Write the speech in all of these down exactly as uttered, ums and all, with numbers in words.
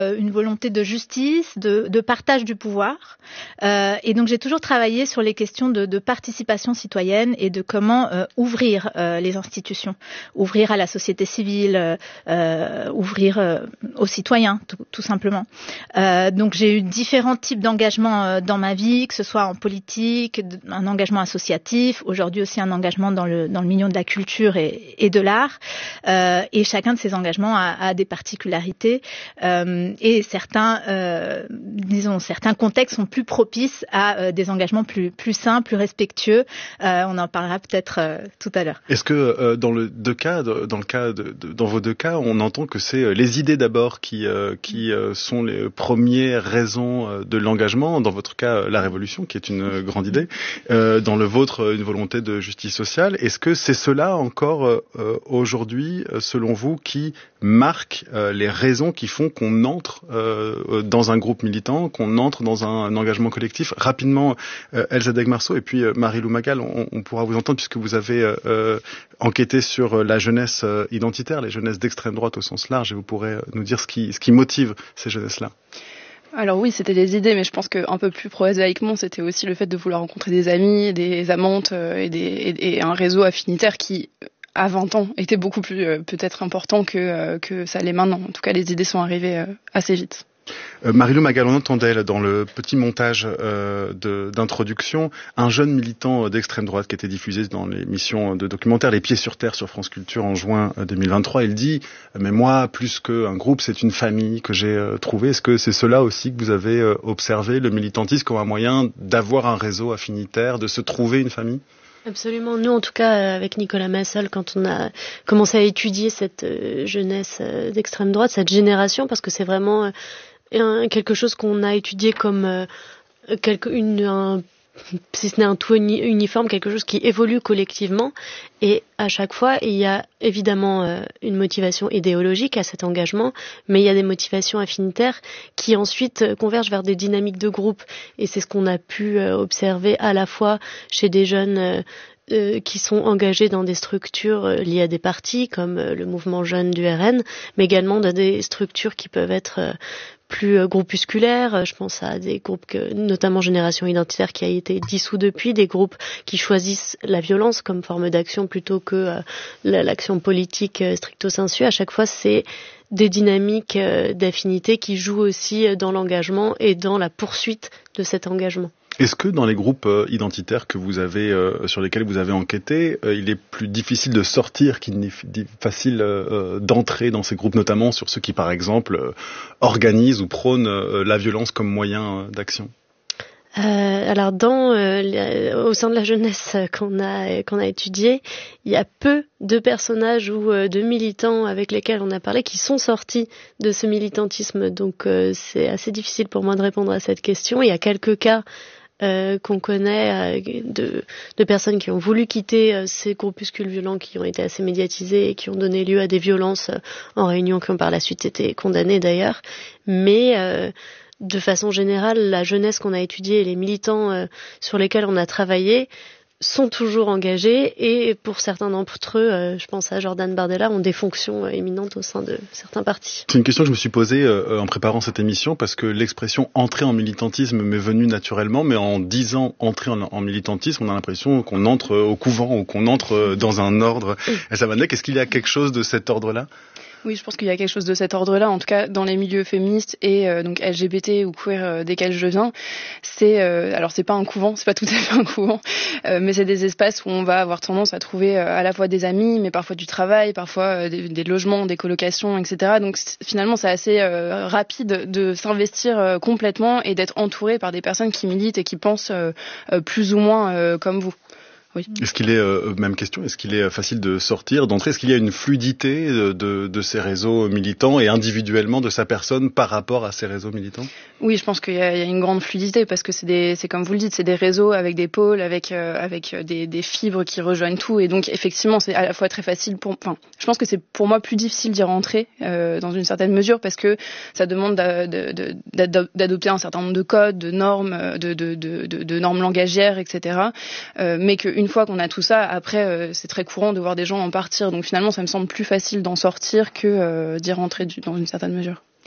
une volonté de justice, de, de partage du pouvoir. Euh, et donc j'ai toujours travaillé sur les questions de, de participation citoyenne et de comment euh, ouvrir euh, les institutions, ouvrir à la société civile, euh, ouvrir euh, aux citoyens, tout, tout simplement. Euh, donc j'ai eu différents types d'engagements euh, dans ma vie, que ce soit en politique, un engagement associatif, aujourd'hui aussi un engagement dans le, dans le milieu de la culture et, et de l'art. Euh, et chacun de ces engagements a, a des particularités. Euh, Et certains, euh, disons, certains contextes sont plus propices à euh, des engagements plus plus sains, plus respectueux. Euh, on en parlera peut-être euh, tout à l'heure. Est-ce que euh, dans le deux cas, dans le cas de, de, dans vos deux cas, on entend que c'est les idées d'abord qui euh, qui euh, sont les premières raisons de l'engagement. Dans votre cas, la révolution, qui est une grande idée. Euh, dans le vôtre, une volonté de justice sociale. Est-ce que c'est cela encore euh, aujourd'hui, selon vous, qui marque euh, les raisons qui font qu'on entre euh, dans un groupe militant, qu'on entre dans un, un engagement collectif? Rapidement, euh, Elsa Degmarceau et puis euh, Marie-Lou Magal, on, on pourra vous entendre puisque vous avez euh, enquêté sur la jeunesse euh, identitaire, les jeunesses d'extrême droite au sens large, et vous pourrez nous dire ce qui, ce qui motive ces jeunesses-là. Alors oui, c'était des idées, mais je pense qu'un peu plus prosaïquement, c'était aussi le fait de vouloir rencontrer des amis, des amantes euh, et, des, et, et un réseau affinitaire qui, à vingt ans, était beaucoup plus euh, peut-être important que, euh, que ça l'est maintenant. En tout cas, les idées sont arrivées euh, assez vite. Euh, Marie-Lou Magal, on entendait dans le petit montage euh, de, d'introduction un jeune militant d'extrême droite qui était diffusé dans l'émission de documentaire Les Pieds sur Terre sur France Culture en juin deux mille vingt-trois. Il dit « Mais moi, plus qu'un groupe, c'est une famille que j'ai euh, trouvée ». Est-ce que c'est cela aussi que vous avez euh, observé, le militantisme comme un moyen d'avoir un réseau affinitaire, de se trouver une famille ? Absolument. Nous, en tout cas, avec Nicolas Massol, quand on a commencé à étudier cette euh, jeunesse euh, d'extrême droite, cette génération, parce que c'est vraiment euh, un, quelque chose qu'on a étudié comme euh, quelque, une, un, si ce n'est un tout uni, uniforme, quelque chose qui évolue collectivement. Et à chaque fois, il y a évidemment euh, une motivation idéologique à cet engagement, mais il y a des motivations affinitaires qui ensuite euh, convergent vers des dynamiques de groupe. Et c'est ce qu'on a pu euh, observer à la fois chez des jeunes euh, euh, qui sont engagés dans des structures euh, liées à des partis, comme euh, le mouvement jeune du R N, mais également dans des structures qui peuvent être euh, plus groupusculaires. Je pense à des groupes, que, notamment Génération Identitaire, qui a été dissous depuis, des groupes qui choisissent la violence comme forme d'action plutôt que euh, l'action politique euh, stricto sensu. À chaque fois, c'est des dynamiques euh, d'affinité qui jouent aussi dans l'engagement et dans la poursuite de cet engagement. Est-ce que dans les groupes euh, identitaires que vous avez, euh, sur lesquels vous avez enquêté, euh, il est plus difficile de sortir qu'il n'est f- facile euh, d'entrer dans ces groupes, notamment sur ceux qui, par exemple, euh, organisent ou prônent euh, la violence comme moyen euh, d'action? Euh, alors, dans, euh, les, au sein de la jeunesse qu'on a qu'on a étudiée, il y a peu de personnages ou euh, de militants avec lesquels on a parlé qui sont sortis de ce militantisme. Donc, euh, c'est assez difficile pour moi de répondre à cette question. Il y a quelques cas Euh, qu'on connaît euh, de, de personnes qui ont voulu quitter euh, ces groupuscules violents qui ont été assez médiatisés et qui ont donné lieu à des violences euh, en réunion qui ont par la suite été condamnées d'ailleurs. Mais euh, de façon générale, la jeunesse qu'on a étudiée et les militants euh, sur lesquels on a travaillé sont toujours engagés et pour certains d'entre eux, euh, je pense à Jordan Bardella, ont des fonctions euh, éminentes au sein de certains partis. C'est une question que je me suis posée euh, en préparant cette émission parce que l'expression « entrer en militantisme » m'est venue naturellement, mais en disant « entrer en, en militantisme », on a l'impression qu'on entre au couvent ou qu'on entre dans un ordre. Elsa Van Dijk, est-ce qu'il y a quelque chose de cet ordre-là ? Oui, je pense qu'il y a quelque chose de cet ordre-là, en tout cas dans les milieux féministes et euh, donc L G B T ou queer euh, desquels je viens. C'est euh, alors c'est pas un couvent, c'est pas tout à fait un couvent, euh, mais c'est des espaces où on va avoir tendance à trouver euh, à la fois des amis, mais parfois du travail, parfois euh, des, des logements, des colocations, et cetera. Donc finalement, c'est assez euh, rapide de s'investir euh, complètement et d'être entouré par des personnes qui militent et qui pensent euh, euh, plus ou moins euh, comme vous. Oui. Est-ce qu'il est, euh, même question, est-ce qu'il est facile de sortir, d'entrer? Est-ce qu'il y a une fluidité de, de, de ces réseaux militants et individuellement de sa personne par rapport à ces réseaux militants? Oui, je pense qu'il y a, il y a une grande fluidité parce que c'est des, c'est comme vous le dites, c'est des réseaux avec des pôles, avec euh, avec des, des fibres qui rejoignent tout et donc effectivement c'est à la fois très facile pour, enfin, je pense que c'est pour moi plus difficile d'y rentrer euh, dans une certaine mesure parce que ça demande d'a, de, de, d'adopter un certain nombre de codes, de normes, de de de, de, de normes langagières, et cetera. Euh, mais que une fois qu'on a tout ça, après, euh, c'est très courant de voir des gens en partir. Donc finalement, ça me semble plus facile d'en sortir que euh, d'y rentrer du, dans une certaine mesure.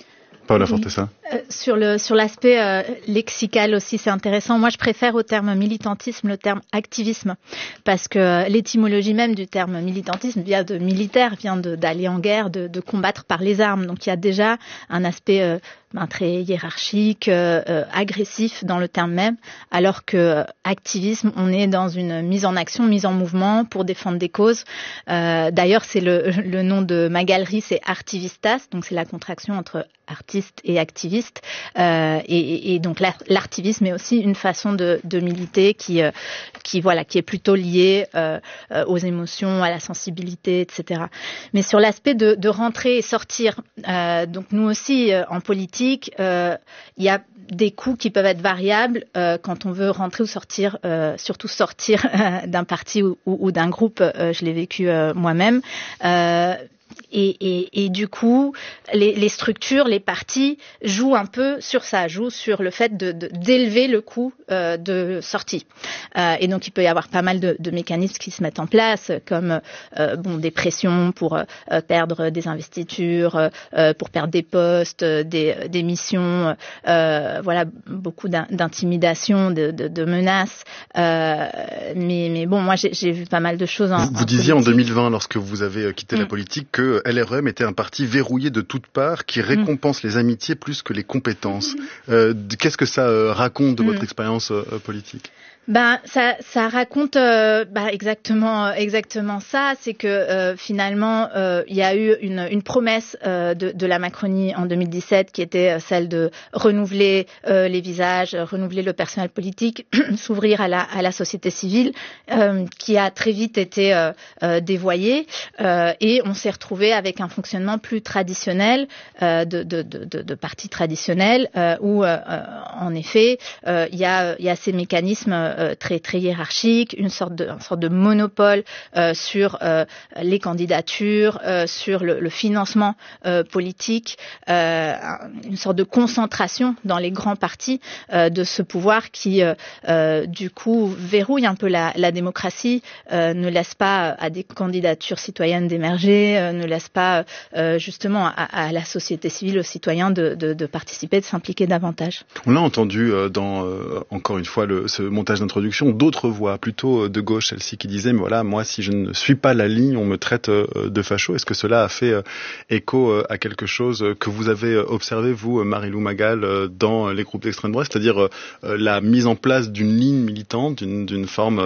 Paola Forteza. Euh, sur le sur l'aspect euh, lexical aussi, c'est intéressant. Moi, je préfère au terme militantisme le terme activisme, parce que euh, l'étymologie même du terme militantisme vient de militaire, vient de, d'aller en guerre, de, de combattre par les armes. Donc, il y a déjà un aspect euh, ben, très hiérarchique, euh, euh, agressif dans le terme même, alors que euh, activisme, on est dans une mise en action, mise en mouvement pour défendre des causes. Euh, d'ailleurs, c'est le, le nom de ma galerie, c'est Artivistas, donc c'est la contraction entre artiste et activiste, euh, et, et, et donc l'artivisme est aussi une façon de, de militer qui, euh, qui voilà, qui est plutôt liée euh, aux émotions, à la sensibilité, et cetera. Mais sur l'aspect de, de rentrer et sortir, euh, donc nous aussi euh, en politique, euh, il y a des coûts qui peuvent être variables euh, quand on veut rentrer ou sortir, euh, surtout sortir euh, d'un parti ou, ou, ou d'un groupe. Euh, je l'ai vécu euh, moi-même. Euh, Et, et, et du coup, les, les structures, les partis jouent un peu sur ça, jouent sur le fait de, de, d'élever le coût euh, de sortie. Euh, et donc, il peut y avoir pas mal de, de mécanismes qui se mettent en place, comme euh, bon, des pressions pour euh, perdre des investitures, euh, pour perdre des postes, des, des missions, euh, voilà, beaucoup d'intimidation, de, de, de menaces. Euh, mais, mais bon, moi, j'ai, j'ai vu pas mal de choses en Vous, vous en disiez politique. en deux mille vingt, lorsque vous avez quitté mmh. la politique, que L R E M était un parti verrouillé de toutes parts qui récompense mmh. les amitiés plus que les compétences. Mmh. Euh, qu'est-ce que ça euh, raconte de mmh. votre expérience euh, politique ? Ben ça, ça raconte euh, bah, exactement, exactement ça. C'est que euh, finalement, euh, il y a eu une, une promesse euh, de, de la Macronie en deux mille dix-sept qui était celle de renouveler euh, les visages, renouveler le personnel politique, s'ouvrir à la, à la société civile, euh, qui a très vite été euh, euh, dévoyée. Euh, et on s'est retrouvé avec un fonctionnement plus traditionnel euh, de, de, de, de, de partis traditionnels euh, où, euh, en effet, euh, il y a, il y a ces mécanismes Euh, très très hiérarchique, une sorte de une sorte de monopole euh, sur euh, les candidatures, euh, sur le, le financement euh, politique, euh, une sorte de concentration dans les grands partis euh, de ce pouvoir qui euh, euh, du coup verrouille un peu la, la démocratie, euh, ne laisse pas à des candidatures citoyennes d'émerger, euh, ne laisse pas euh, justement à, à la société civile, aux citoyens de, de, de participer, de s'impliquer davantage. On l'a entendu euh, dans euh, encore une fois le, ce montage d'introduction, d'autres voix, plutôt de gauche, celle-ci qui disait, mais voilà, moi, si je ne suis pas la ligne, on me traite de facho. Est-ce que cela a fait écho à quelque chose que vous avez observé, vous, Marie-Lou Magal, dans les groupes d'extrême droite, c'est-à-dire la mise en place d'une ligne militante, d'une, d'une forme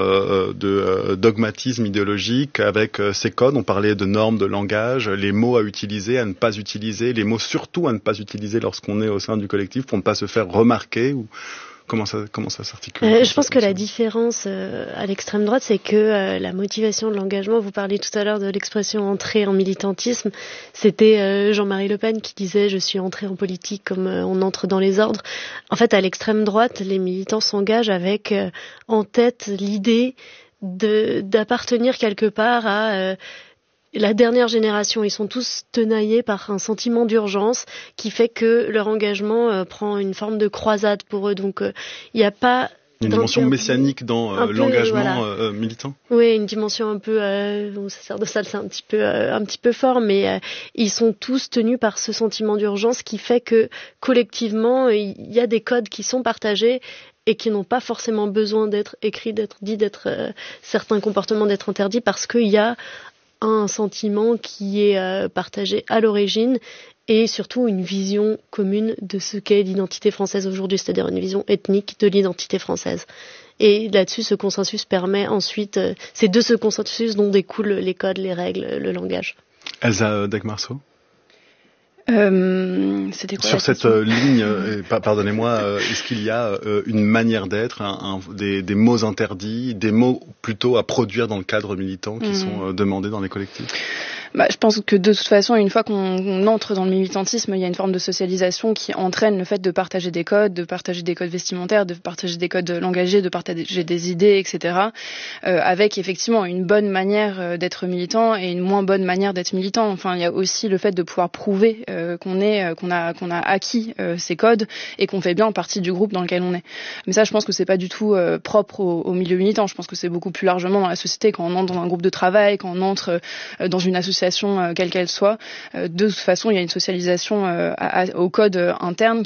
de dogmatisme idéologique avec ses codes? On parlait de normes de langage, les mots à utiliser, à ne pas utiliser, les mots surtout à ne pas utiliser lorsqu'on est au sein du collectif pour ne pas se faire remarquer ou... Comment ça, comment ça s'articule? euh, Je pense que la différence euh, à l'extrême droite, c'est que euh, la motivation de l'engagement, vous parliez tout à l'heure de l'expression entrer en militantisme, c'était euh, Jean-Marie Le Pen qui disait « je suis entré en politique comme euh, on entre dans les ordres ». En fait, à l'extrême droite, les militants s'engagent avec euh, en tête l'idée de, d'appartenir quelque part à... Euh, la dernière génération, ils sont tous tenaillés par un sentiment d'urgence qui fait que leur engagement euh, prend une forme de croisade pour eux. Donc, il euh, n'y a pas... Une dimension messianique dans euh, peu, l'engagement voilà. euh, militant. Oui, une dimension un peu... Euh, bon, ça sert de salle, c'est un petit peu, euh, un petit peu fort, mais euh, ils sont tous tenus par ce sentiment d'urgence qui fait que, collectivement, il y a des codes qui sont partagés et qui n'ont pas forcément besoin d'être écrits, d'être dits, d'être euh, certains comportements d'être interdits, parce qu'il y a un sentiment qui est euh, partagé à l'origine et surtout une vision commune de ce qu'est l'identité française aujourd'hui, c'est-à-dire une vision ethnique de l'identité française. Et là-dessus, ce consensus permet ensuite, euh, c'est de ce consensus dont découlent les codes, les règles, le langage. Elsa Dagmarceau. Euh, c'était quoi Sur cette euh, ligne, euh, pardonnez-moi, euh, est-ce qu'il y a euh, une manière d'être, un, un, des, des mots interdits, des mots plutôt à produire dans le cadre militant qui mmh. sont euh, demandés dans les collectifs? Bah, je pense que de toute façon, une fois qu'on entre dans le militantisme, il y a une forme de socialisation qui entraîne le fait de partager des codes, de partager des codes vestimentaires, de partager des codes langagés, de partager des idées, et cetera. Euh, avec effectivement une bonne manière d'être militant et une moins bonne manière d'être militant. Enfin, il y a aussi le fait de pouvoir prouver euh, qu'on est, euh, qu'on a, qu'on a acquis euh, ces codes et qu'on fait bien partie du groupe dans lequel on est. Mais ça, je pense que c'est pas du tout euh, propre au, au milieu militant. Je pense que c'est beaucoup plus largement dans la société, quand on entre dans un groupe de travail, quand on entre euh, dans une association association, euh, quelle qu'elle soit, euh, de toute façon, il y a une socialisation euh, à, à, au code interne